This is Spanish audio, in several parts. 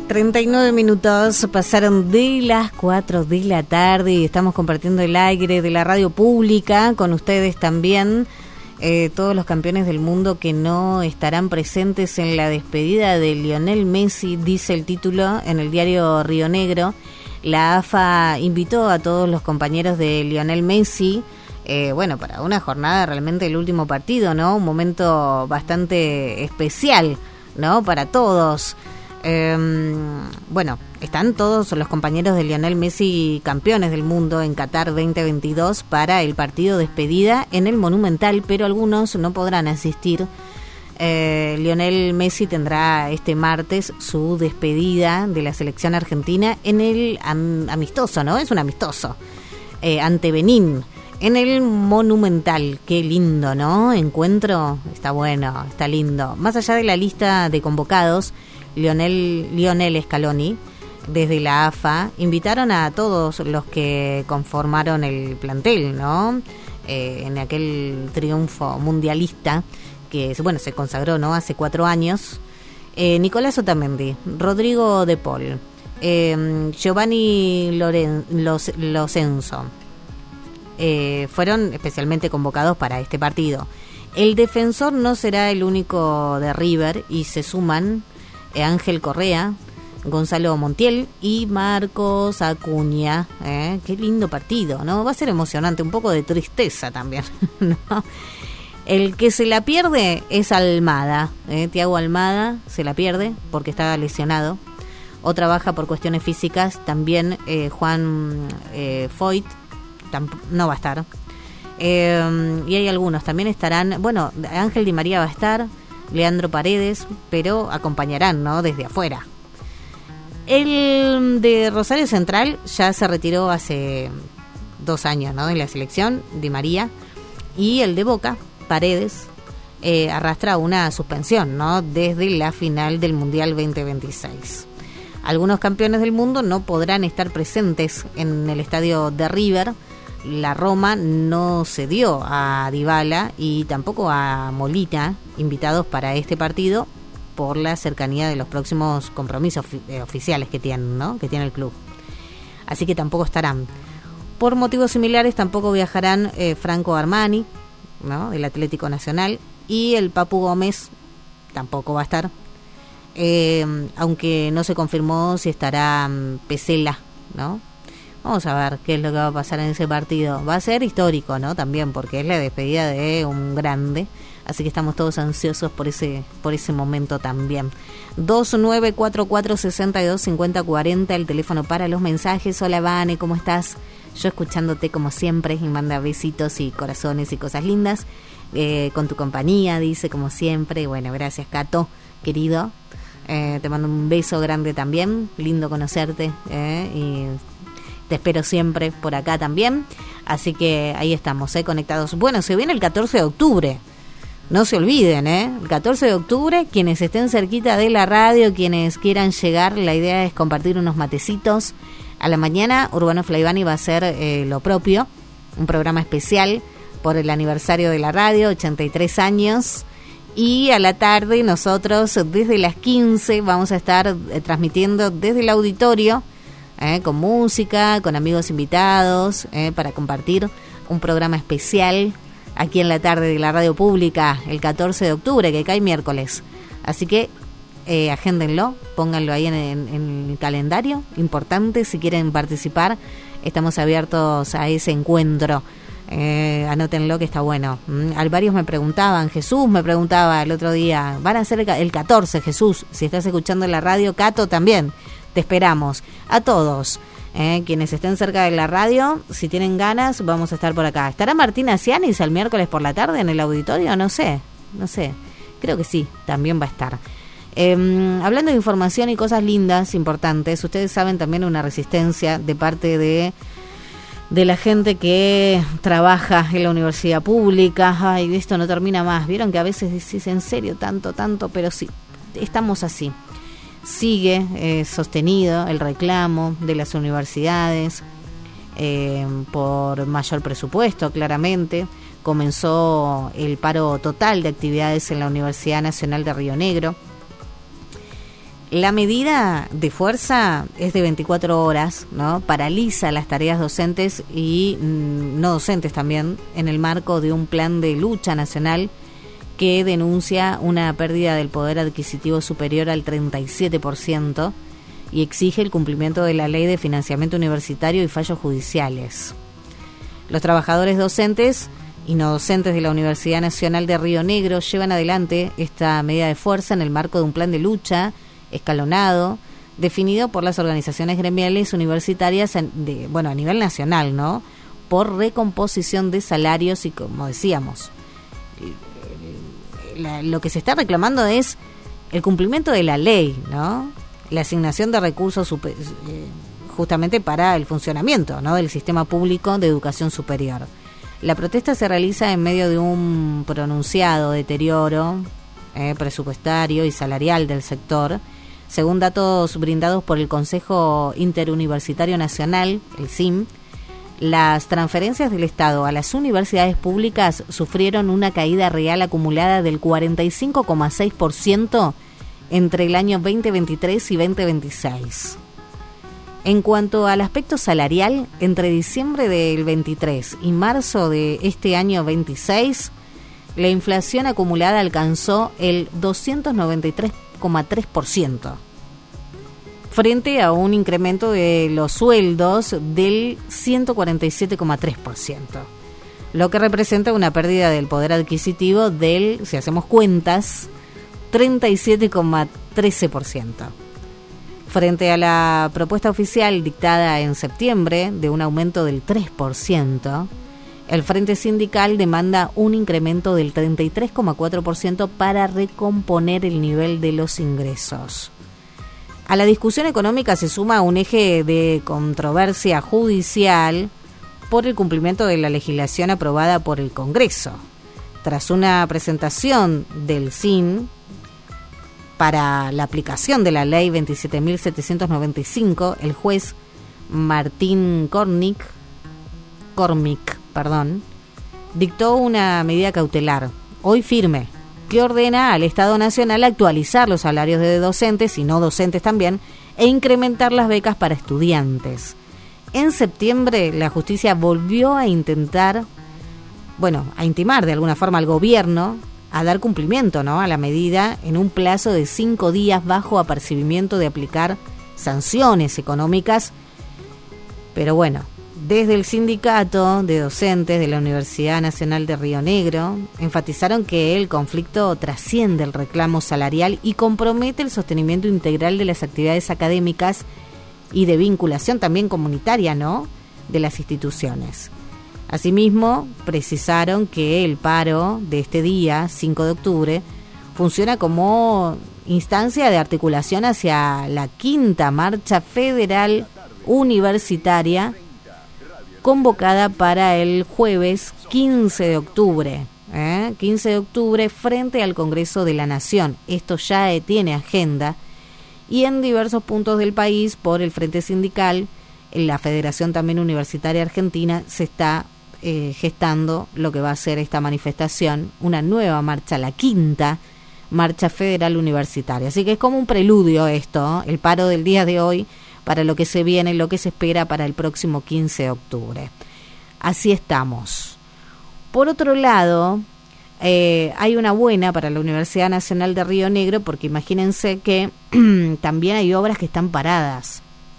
39 minutos pasaron de las 4 de la tarde y estamos compartiendo el aire de la radio pública con ustedes también. Todos los campeones del mundo que no estarán presentes en la despedida de Lionel Messi, dice el título en el diario Río Negro. La AFA invitó a todos los compañeros de Lionel Messi, para una jornada realmente el último partido, ¿no? Un momento bastante especial, ¿no? Para todos. Están todos los compañeros de Lionel Messi campeones del mundo en Qatar 2022 para el partido despedida en el Monumental, pero algunos no podrán asistir. Lionel Messi tendrá este martes su despedida de la selección argentina en el amistoso, ¿no? Es un amistoso ante Benín en el Monumental. Qué lindo, ¿no? Encuentro, está bueno, está lindo. Más allá de la lista de convocados, Lionel Scaloni, desde la AFA, invitaron a todos los que conformaron el plantel, ¿no? En aquel triunfo mundialista que, se consagró, ¿no? Hace 4 años. Nicolás Otamendi, Rodrigo De Paul, Giovanni Lo Celso, fueron especialmente convocados para este partido. El defensor no será el único de River y se suman Ángel Correa, Gonzalo Montiel y Marcos Acuña. Qué lindo partido, ¿no? Va a ser emocionante, un poco de tristeza también, ¿no? El que se la pierde es Almada, Thiago Almada se la pierde porque está lesionado. Otra baja por cuestiones físicas, también Juan Foyt no va a estar. Y hay algunos, también estarán, Ángel Di María va a estar, Leandro Paredes, pero acompañarán, ¿no? Desde afuera. El de Rosario Central ya se retiró hace 2 años, ¿no? De la selección, Di María. Y el de Boca, Paredes, arrastra una suspensión, ¿no? Desde la final del Mundial 2026. Algunos campeones del mundo no podrán estar presentes en el estadio de River. La Roma no cedió a Dybala y tampoco a Molina, invitados para este partido por la cercanía de los próximos compromisos oficiales que tienen, ¿no? Que tiene el club. Así que tampoco estarán. Por motivos similares tampoco viajarán Franco Armani, ¿no? Del Atlético Nacional, y el Papu Gómez tampoco va a estar, aunque no se confirmó si estará Pesela, ¿no? Vamos a ver qué es lo que va a pasar en ese partido. Va a ser histórico, ¿no? También porque es la despedida de un grande. Así que estamos todos ansiosos por ese momento también. 2944-625040, el teléfono para los mensajes. Hola, Vane, ¿cómo estás? Yo escuchándote como siempre y manda besitos y corazones y cosas lindas. Con tu compañía, dice, como siempre. Bueno, gracias, Cato, querido. Te mando un beso grande también. Lindo conocerte. Y te espero siempre por acá también. Así que ahí estamos, conectados. Bueno, se viene el 14 de octubre. No se olviden, el 14 de octubre, quienes estén cerquita de la radio, quienes quieran llegar, la idea es compartir unos matecitos. A la mañana, Urbano Flaivani va a hacer lo propio, un programa especial por el aniversario de la radio, 83 años. Y a la tarde, nosotros desde las 15 vamos a estar transmitiendo desde el auditorio, con música, con amigos invitados, para compartir un programa especial aquí en la tarde de la radio pública el 14 de octubre, que cae miércoles. Así que agéndenlo, pónganlo ahí en el calendario, importante, si quieren participar, estamos abiertos a ese encuentro. Anótenlo, que está bueno. Varios me preguntaban, Jesús me preguntaba el otro día, van a ser el 14, Jesús, si estás escuchando la radio, Cato también, te esperamos, a todos. Quienes estén cerca de la radio, si tienen ganas, vamos a estar por acá. ¿Estará Martín Asianis el miércoles por la tarde en el auditorio? No sé, creo que sí, también va a estar. Hablando de información y cosas lindas, importantes, ustedes saben también una resistencia de parte de la gente que trabaja en la universidad pública. Ay, esto no termina más. Vieron que a veces decís, en serio, tanto, pero sí, estamos así. Sigue sostenido el reclamo de las universidades por mayor presupuesto, claramente. Comenzó el paro total de actividades en la Universidad Nacional de Río Negro. La medida de fuerza es de 24 horas, ¿no? Paraliza las tareas docentes y no docentes también en el marco de un plan de lucha nacional que denuncia una pérdida del poder adquisitivo superior al 37% y exige el cumplimiento de la Ley de Financiamiento Universitario y fallos judiciales. Los trabajadores docentes y no docentes de la Universidad Nacional de Río Negro llevan adelante esta medida de fuerza en el marco de un plan de lucha escalonado, definido por las organizaciones gremiales universitarias a nivel nacional, ¿no? Por recomposición de salarios y, como decíamos, lo que se está reclamando es el cumplimiento de la ley, ¿no? La asignación de recursos justamente para el funcionamiento, ¿no?, del sistema público de educación superior. La protesta se realiza en medio de un pronunciado deterioro presupuestario y salarial del sector. Según datos brindados por el Consejo Interuniversitario Nacional, el CIM, las transferencias del Estado a las universidades públicas sufrieron una caída real acumulada del 45,6% entre el año 2023 y 2026. En cuanto al aspecto salarial, entre diciembre del 23 y marzo de este año 26, la inflación acumulada alcanzó el 293,3%, frente a un incremento de los sueldos del 147,3%, lo que representa una pérdida del poder adquisitivo del, si hacemos cuentas, 37,13%. Frente a la propuesta oficial dictada en septiembre de un aumento del 3%, el Frente Sindical demanda un incremento del 33,4% para recomponer el nivel de los ingresos. A la discusión económica se suma un eje de controversia judicial por el cumplimiento de la legislación aprobada por el Congreso. Tras una presentación del CIN para la aplicación de la Ley 27.795, el juez Martín Cormick, dictó una medida cautelar, hoy firme, que ordena al Estado Nacional actualizar los salarios de docentes y no docentes también e incrementar las becas para estudiantes. En septiembre, la justicia volvió a intimar de alguna forma al gobierno a dar cumplimiento, ¿no?, a la medida en un plazo de 5 días bajo apercibimiento de aplicar sanciones económicas. Pero bueno, desde el sindicato de docentes de la Universidad Nacional de Río Negro enfatizaron que el conflicto trasciende el reclamo salarial y compromete el sostenimiento integral de las actividades académicas y de vinculación también comunitaria, ¿no?, de las instituciones. Asimismo, precisaron que el paro de este día, 5 de octubre, funciona como instancia de articulación hacia la 5ª Marcha Federal Universitaria, convocada para el jueves 15 de octubre. 15 de octubre frente al Congreso de la Nación. Esto ya tiene agenda y en diversos puntos del país por el Frente Sindical, en la Federación también Universitaria Argentina, se está gestando lo que va a ser esta manifestación, una nueva marcha, la 5ª Marcha Federal Universitaria. Así que es como un preludio esto, el paro del día de hoy, para lo que se viene, lo que se espera para el próximo 15 de octubre. Así estamos. Por otro lado, hay una buena para la Universidad Nacional de Río Negro, porque imagínense que también hay obras que están paradas.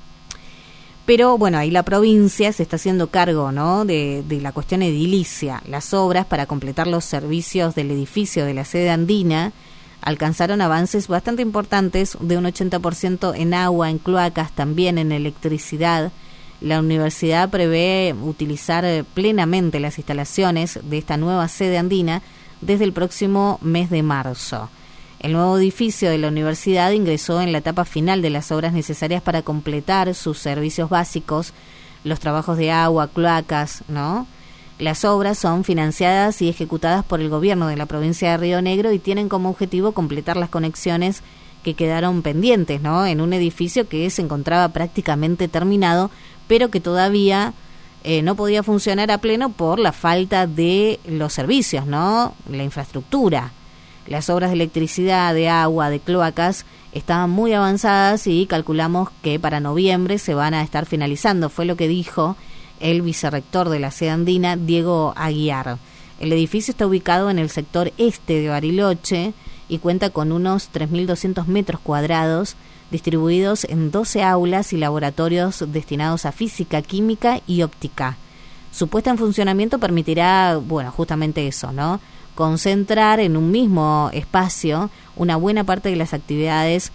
Pero bueno, ahí la provincia se está haciendo cargo, ¿no?, de la cuestión edilicia. Las obras para completar los servicios del edificio de la sede andina alcanzaron avances bastante importantes, de un 80% en agua, en cloacas, también en electricidad. La universidad prevé utilizar plenamente las instalaciones de esta nueva sede andina desde el próximo mes de marzo. El nuevo edificio de la universidad ingresó en la etapa final de las obras necesarias para completar sus servicios básicos, los trabajos de agua, cloacas, ¿no? Las obras son financiadas y ejecutadas por el gobierno de la provincia de Río Negro y tienen como objetivo completar las conexiones que quedaron pendientes, ¿no?, en un edificio que se encontraba prácticamente terminado, pero que todavía no podía funcionar a pleno por la falta de los servicios, ¿no?, la infraestructura. Las obras de electricidad, de agua, de cloacas estaban muy avanzadas y calculamos que para noviembre se van a estar finalizando. Fue lo que dijo el vicerrector de la sede andina, Diego Aguiar. El edificio está ubicado en el sector este de Bariloche y cuenta con unos 3.200 metros cuadrados distribuidos en 12 aulas y laboratorios destinados a física, química y óptica. Su puesta en funcionamiento permitirá, bueno, justamente eso, ¿no? Concentrar en un mismo espacio una buena parte de las actividades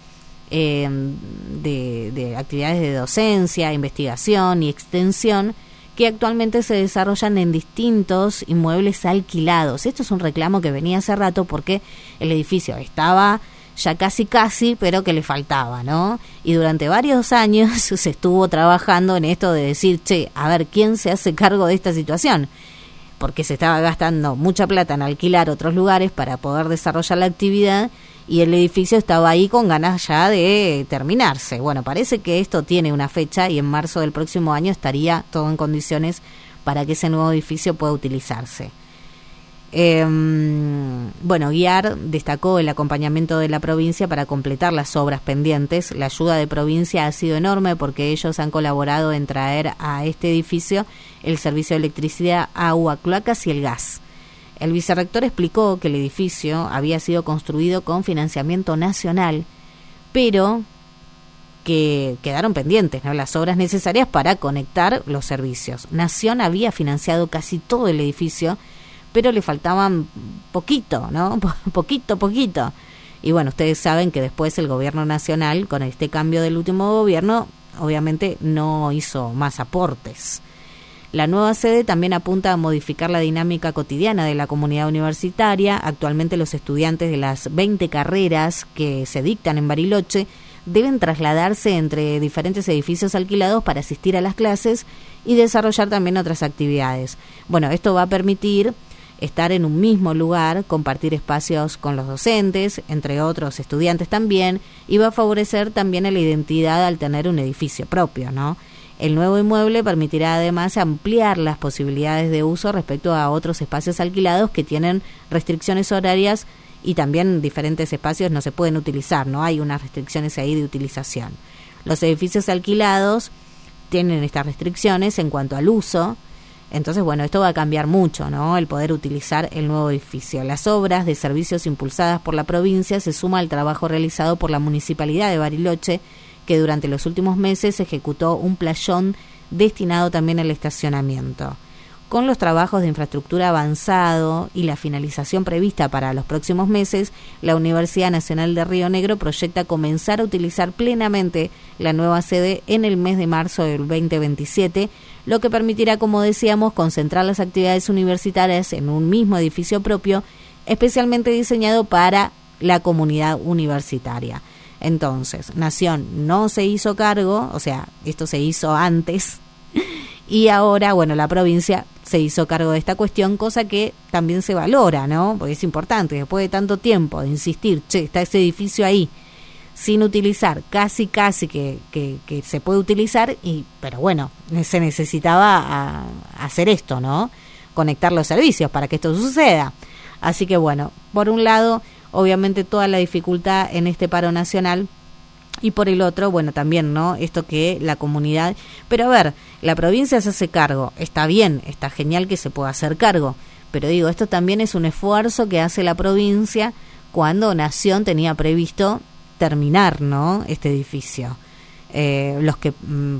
de actividades de docencia, investigación y extensión que actualmente se desarrollan en distintos inmuebles alquilados. Esto es un reclamo que venía hace rato porque el edificio estaba ya casi, pero que le faltaba, ¿no? Y durante varios años se estuvo trabajando en esto de decir, a ver, ¿quién se hace cargo de esta situación? Porque se estaba gastando mucha plata en alquilar otros lugares para poder desarrollar la actividad y el edificio estaba ahí con ganas ya de terminarse. Bueno, parece que esto tiene una fecha y en marzo del próximo año estaría todo en condiciones para que ese nuevo edificio pueda utilizarse. Bueno, Aguiar destacó el acompañamiento de la provincia para completar las obras pendientes. La ayuda de provincia ha sido enorme porque ellos han colaborado en traer a este edificio el servicio de electricidad, agua, cloacas y el gas. El vicerrector explicó que el edificio había sido construido con financiamiento nacional, pero que quedaron pendientes, ¿no?, las obras necesarias para conectar los servicios. Nación había financiado casi todo el edificio, pero le faltaban poquito, ¿no? Poquito. Y bueno, ustedes saben que después el gobierno nacional, con este cambio del último gobierno, obviamente no hizo más aportes. La nueva sede también apunta a modificar la dinámica cotidiana de la comunidad universitaria. Actualmente los estudiantes de las 20 carreras que se dictan en Bariloche deben trasladarse entre diferentes edificios alquilados para asistir a las clases y desarrollar también otras actividades. Bueno, esto va a permitir estar en un mismo lugar, compartir espacios con los docentes, entre otros estudiantes también, y va a favorecer también a la identidad al tener un edificio propio, ¿no? El nuevo inmueble permitirá además ampliar las posibilidades de uso respecto a otros espacios alquilados que tienen restricciones horarias y también diferentes espacios no se pueden utilizar, ¿no? Hay unas restricciones ahí de utilización. Los edificios alquilados tienen estas restricciones en cuanto al uso. Entonces, bueno, esto va a cambiar mucho, ¿no?, el poder utilizar el nuevo edificio. Las obras de servicios impulsadas por la provincia se suma al trabajo realizado por la Municipalidad de Bariloche, que durante los últimos meses ejecutó un playón destinado también al estacionamiento. Con los trabajos de infraestructura avanzado y la finalización prevista para los próximos meses, la Universidad Nacional de Río Negro proyecta comenzar a utilizar plenamente la nueva sede en el mes de marzo del 2027, lo que permitirá, como decíamos, concentrar las actividades universitarias en un mismo edificio propio, especialmente diseñado para la comunidad universitaria. Entonces, Nación no se hizo cargo, o sea, esto se hizo antes, y ahora, bueno, la provincia se hizo cargo de esta cuestión, cosa que también se valora, ¿no? Porque es importante, después de tanto tiempo de insistir, está ese edificio ahí, sin utilizar, casi que se puede utilizar, pero bueno, se necesitaba hacer esto, ¿no? Conectar los servicios para que esto suceda. Así que bueno, por un lado, obviamente toda la dificultad en este paro nacional, y por el otro, bueno, también, ¿no?, esto que la comunidad... Pero a ver, la provincia se hace cargo, está bien, está genial que se pueda hacer cargo, pero digo, esto también es un esfuerzo que hace la provincia cuando Nación tenía previsto terminar, ¿no?, este edificio. Los que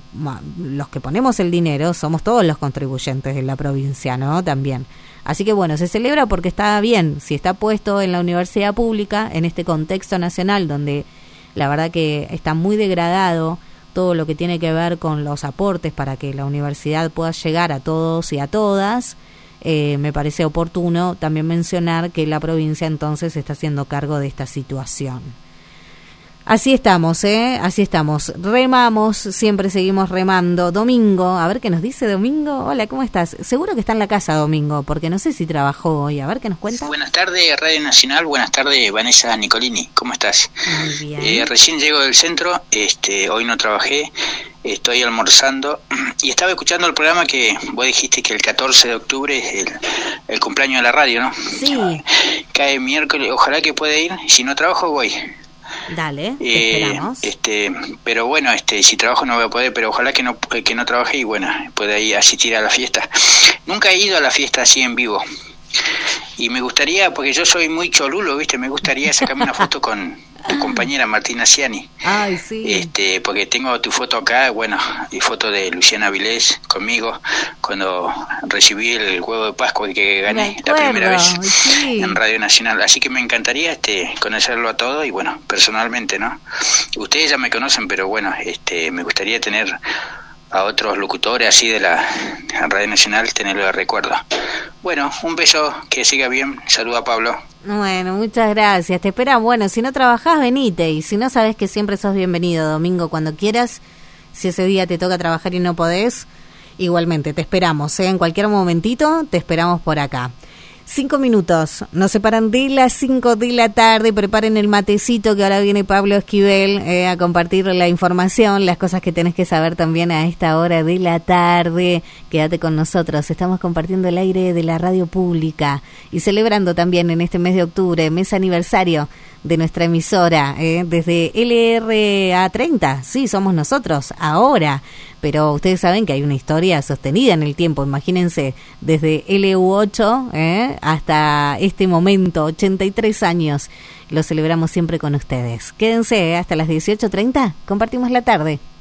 ponemos el dinero somos todos los contribuyentes de la provincia, ¿no?, también. Así que bueno, se celebra porque está bien, si está puesto en la universidad pública, en este contexto nacional donde la verdad que está muy degradado todo lo que tiene que ver con los aportes para que la universidad pueda llegar a todos y a todas, me parece oportuno también mencionar que la provincia entonces está haciendo cargo de esta situación. Así estamos, así estamos. Remamos, siempre seguimos remando. Domingo, a ver qué nos dice Domingo. Hola, ¿cómo estás? Seguro que está en la casa Domingo, porque no sé si trabajó hoy. A ver qué nos cuenta. Buenas tardes, Radio Nacional. Buenas tardes, Vanessa Nicolini. ¿Cómo estás? Muy bien. Recién llego del centro. Hoy no trabajé. Estoy almorzando y estaba escuchando el programa que vos dijiste que el 14 de octubre es el cumpleaños de la radio, ¿no? Sí. cae miércoles, ojalá que pueda ir, si no trabajo voy. Dale, te esperamos. Pero bueno, si trabajo no voy a poder, pero ojalá que no trabaje y bueno, pueda ir a asistir a la fiesta. Nunca he ido a la fiesta así en vivo. Y me gustaría, porque yo soy muy cholulo, ¿viste? Me gustaría sacarme una foto con tu compañera Martina Ciani. Ay, sí. Porque tengo tu foto acá, bueno, y foto de Luciana Vilés conmigo cuando recibí el huevo de Pascua que gané la primera vez en Radio Nacional. Así que me encantaría conocerlo a todos y bueno, personalmente, ¿no? Ustedes ya me conocen, pero bueno, me gustaría tener a otros locutores así de la Radio Nacional, tenerlo de recuerdo. Bueno, un beso, que siga bien. Saluda a Pablo. Bueno, muchas gracias. Te esperamos. Bueno, si no trabajás, venite. Y si no, sabes que siempre sos bienvenido, Domingo, cuando quieras. Si ese día te toca trabajar y no podés, igualmente, te esperamos. En cualquier momentito, te esperamos por acá. 5 minutos, nos separan de las 5 de la tarde, preparen el matecito que ahora viene Pablo Esquivel a compartir la información, las cosas que tenés que saber también a esta hora de la tarde. Quédate con nosotros, estamos compartiendo el aire de la radio pública y celebrando también en este mes de octubre, mes aniversario de nuestra emisora, desde LRA 30, sí, somos nosotros, ahora. Pero ustedes saben que hay una historia sostenida en el tiempo, imagínense, desde LU8 hasta este momento, 83 años, lo celebramos siempre con ustedes. Quédense hasta las 18:30, compartimos la tarde.